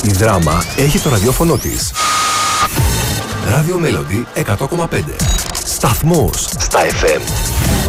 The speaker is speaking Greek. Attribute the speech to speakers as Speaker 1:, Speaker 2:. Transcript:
Speaker 1: Η Δράμα έχει το ραδιόφωνο της. Radio Melody 100,5. Σταθμός στα FM.